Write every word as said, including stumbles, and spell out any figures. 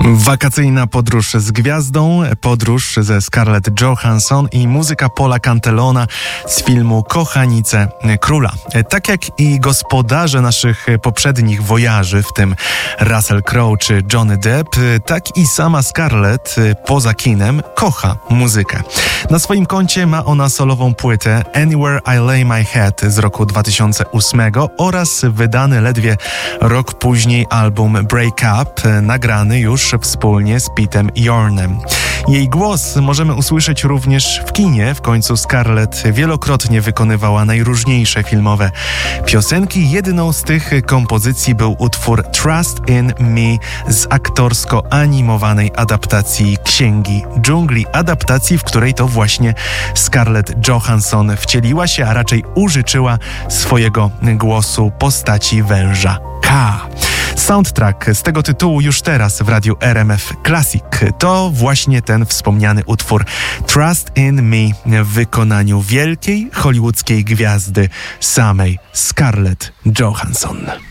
Wakacyjna podróż z gwiazdą, podróż ze Scarlett Johansson i muzyka Paula Cantelona z filmu Kochanice Króla. Tak jak i gospodarze naszych poprzednich wojaży, w tym Russell Crowe czy Johnny Depp, tak i sama Scarlett poza kinem kocha muzykę. Na swoim koncie ma ona solową płytę Anywhere I Lay My Head z roku dwa tysiące ósmego oraz wydany ledwie rok później album Break Up, nagrany już wspólnie z Petem Yornem. Jej głos możemy usłyszeć również w kinie. W końcu Scarlett wielokrotnie wykonywała najróżniejsze filmowe piosenki. Jedną z tych kompozycji był utwór Trust in Me z aktorsko-animowanej adaptacji Księgi Dżungli. Adaptacji, w której to właśnie Scarlett Johansson wcieliła się, a raczej użyczyła swojego głosu postaci węża K. Soundtrack z tego tytułu już teraz w radiu R M F Classic to właśnie ten wspomniany utwór Trust in Me w wykonaniu wielkiej hollywoodzkiej gwiazdy samej Scarlett Johansson.